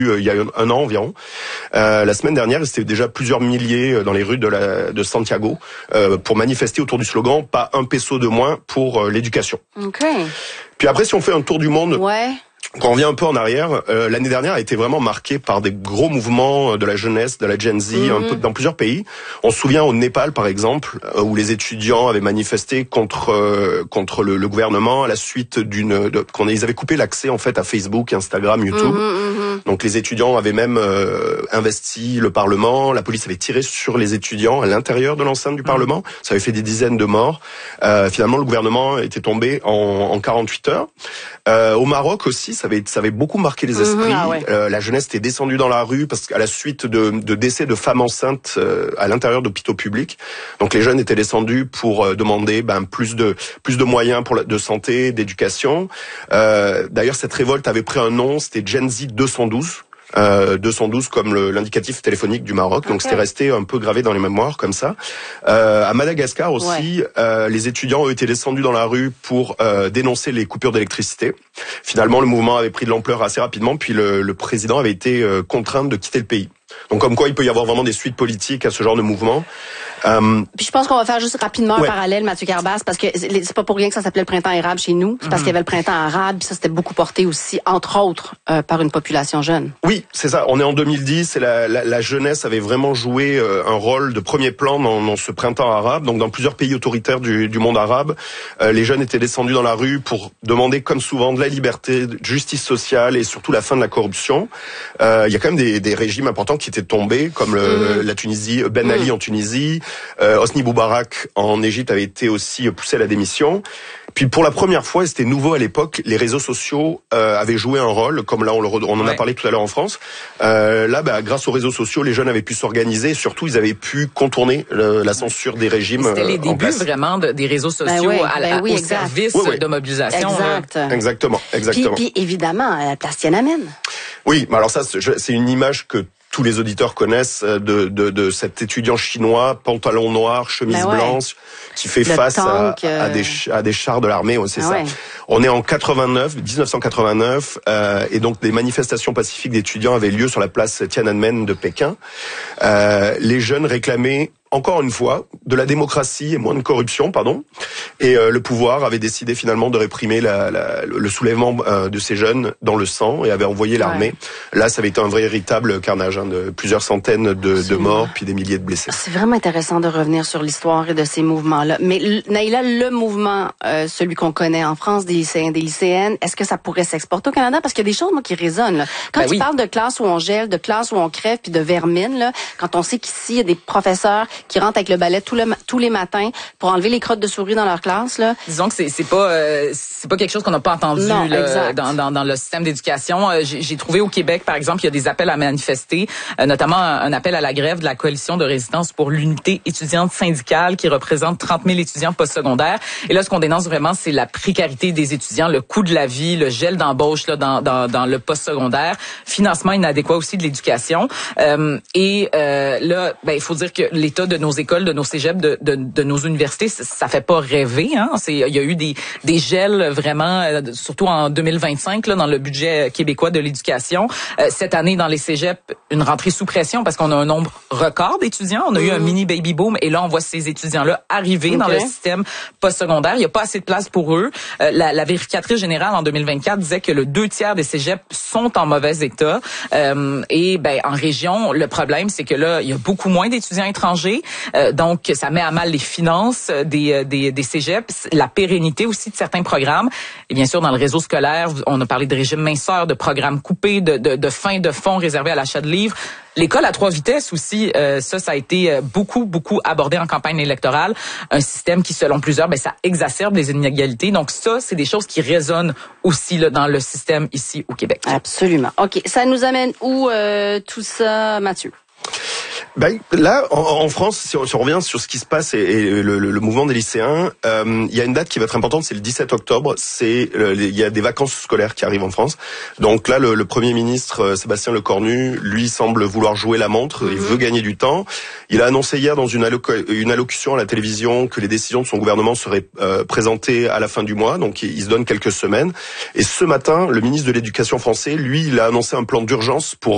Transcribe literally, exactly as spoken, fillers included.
il y a un an environ. Euh, la semaine dernière, c'était déjà plusieurs milliers dans les rues de, la, de Santiago euh, pour manifester autour du slogan « Pas un peso de moins pour euh, l'éducation ». Okay. Puis après, si on fait un tour du monde... Ouais. Quand on revient un peu en arrière, euh, l'année dernière a été vraiment marquée par des gros mouvements de la jeunesse, de la Gen Z, mm-hmm. un peu dans plusieurs pays. On se souvient au Népal, par exemple, euh, où les étudiants avaient manifesté contre euh, contre le, le gouvernement à la suite d'une, de, qu'on ils avaient coupé l'accès en fait à Facebook, Instagram, YouTube. Mm-hmm. Donc les étudiants avaient même euh, investi le Parlement. La police avait tiré sur les étudiants à l'intérieur de l'enceinte du mm-hmm. Parlement. Ça avait fait des dizaines de morts. Euh, finalement, le gouvernement était tombé en, en quarante-huit heures. Euh, au Maroc aussi, ça avait, ça avait beaucoup marqué les esprits. Mmh, ah ouais. euh, la jeunesse était descendue dans la rue parce qu'à la suite de, de décès de femmes enceintes euh, à l'intérieur d'hôpitaux publics. Donc les jeunes étaient descendus pour euh, demander ben, plus de plus de moyens pour la, de santé, d'éducation. Euh, d'ailleurs, cette révolte avait pris un nom, c'était Gen Z deux cent douze. Euh, deux cent douze comme le, l'indicatif téléphonique du Maroc, donc okay. C'était resté un peu gravé dans les mémoires comme ça. Euh, à Madagascar aussi, ouais. euh, les étudiants ont été descendus dans la rue pour euh, dénoncer les coupures d'électricité. Finalement, le mouvement avait pris de l'ampleur assez rapidement, puis le, le président avait été euh, contraint de quitter le pays. Donc comme quoi il peut y avoir vraiment des suites politiques à ce genre de mouvement. Euh, Puis je pense qu'on va faire juste rapidement ouais. un parallèle, Mathieu Carbas, parce que c'est pas pour rien que ça s'appelait le printemps érable chez nous. C'est parce mm-hmm. qu'il y avait le printemps arabe, puis ça c'était beaucoup porté aussi, entre autres, euh, par une population jeune. Oui, c'est ça. On est en deux mille dix et la, la, la jeunesse avait vraiment joué euh, un rôle de premier plan dans, dans ce printemps arabe. Donc dans plusieurs pays autoritaires du, du monde arabe, euh, les jeunes étaient descendus dans la rue pour demander, comme souvent, de la liberté, de justice sociale et surtout la fin de la corruption. Euh, il y a quand même des, des régimes importants qui étaient tombés, comme le, mm. la Tunisie, Ben mm. Ali en Tunisie. Euh, Hosni Moubarak en Égypte avait été aussi poussé à la démission. Puis pour la première fois, et c'était nouveau à l'époque, les réseaux sociaux euh, avaient joué un rôle, comme là on, le, on en ouais. a parlé tout à l'heure en France. Euh, là, bah, grâce aux réseaux sociaux, les jeunes avaient pu s'organiser et surtout ils avaient pu contourner le, la censure des régimes. C'était les euh, débuts vraiment de, des réseaux sociaux ben ouais, à, ben à, oui, au exact. service oui, oui. de mobilisation. Exact. Euh. Exactement, exactement. Puis, puis évidemment, la place Tiananmen. Oui, mais alors ça, c'est une image que tous les auditeurs connaissent de, de, de cet étudiant chinois, pantalon noir, chemise ben ouais. blanche, qui fait le face tank, à, à, des, à des chars de l'armée. Ouais, c'est ah ça. Ouais. On est en quatre-vingt-neuf, dix-neuf cent quatre-vingt-neuf, euh, et donc des manifestations pacifiques d'étudiants avaient lieu sur la place Tiananmen de Pékin. Euh, les jeunes réclamaient encore une fois, de la démocratie et moins de corruption, pardon. Et euh, le pouvoir avait décidé finalement de réprimer la, la, le soulèvement euh, de ces jeunes dans le sang et avait envoyé l'armée. Ouais. Là, ça avait été un véritable carnage, hein, de plusieurs centaines de, de morts puis des milliers de blessés. C'est vraiment intéressant de revenir sur l'histoire et de ces mouvements-là. Mais Naïla, le mouvement, euh, celui qu'on connaît en France, des lycéens, des lycéennes, est-ce que ça pourrait s'exporter au Canada? Parce qu'il y a des choses, moi, qui résonnent. Là. Quand ben tu oui. parles de classe où on gèle, de classe où on crève puis de vermine, là, quand on sait qu'ici, il y a des professeurs qui rentrent avec le balai tout le, tous les matins pour enlever les crottes de souris dans leur classe. Là. Disons que c'est, c'est pas euh, c'est pas quelque chose qu'on n'a pas entendu non, là, dans, dans, dans le système d'éducation. Euh, j'ai, j'ai trouvé au Québec, par exemple, il y a des appels à manifester, euh, notamment un, un appel à la grève de la Coalition de résistance pour l'unité étudiante syndicale qui représente trente mille étudiants postsecondaires. Et là, ce qu'on dénonce vraiment, c'est la précarité des étudiants, le coût de la vie, le gel d'embauche là, dans, dans, dans le postsecondaire, financement inadéquat aussi de l'éducation. Euh, et euh, là, ben, il faut dire que l'état de nos écoles, de nos cégeps, de, de, de nos universités, ça fait pas rêver. Hein? C'est, il y a eu des, des gels vraiment, surtout en deux mille vingt-cinq, là, dans le budget québécois de l'éducation. Euh, cette année, dans les cégeps, une rentrée sous pression parce qu'on a un nombre record d'étudiants. On a mmh. eu un mini baby boom et là, on voit ces étudiants-là arriver okay. dans le système postsecondaire. Il n'y a pas assez de place pour eux. Euh, la, la vérificatrice générale en deux mille vingt-quatre disait que le deux tiers des cégeps sont en mauvais état. Euh, et ben en région, le problème, c'est que là, il y a beaucoup moins d'étudiants étrangers. Euh, donc, ça met à mal les finances des, des, des cégeps, la pérennité aussi de certains programmes. Et bien sûr, dans le réseau scolaire, on a parlé de régime minceur, de programmes coupés, de, de, de fin de fonds réservés à l'achat de livres. L'école à trois vitesses aussi, euh, ça, ça a été beaucoup, beaucoup abordé en campagne électorale. Un système qui, selon plusieurs, ben ça exacerbe les inégalités. Donc ça, c'est des choses qui résonnent aussi là, dans le système ici au Québec. Absolument. OK. Ça nous amène où euh, tout ça, Mathieu? Ben, là, en, en France, si on, si on revient sur ce qui se passe et, et le, le, le mouvement des lycéens, euh, il y a une date qui va être importante, c'est le dix-sept octobre. C'est euh, il y a des vacances scolaires qui arrivent en France. Donc là, le, le Premier ministre euh, Sébastien Lecornu, lui, semble vouloir jouer la montre. Mm-hmm. Il veut gagner du temps. Il a annoncé hier dans une, alloc- une allocution à la télévision que les décisions de son gouvernement seraient euh, présentées à la fin du mois. Donc il, il se donne quelques semaines. Et ce matin, le ministre de l'Éducation français, lui, il a annoncé un plan d'urgence pour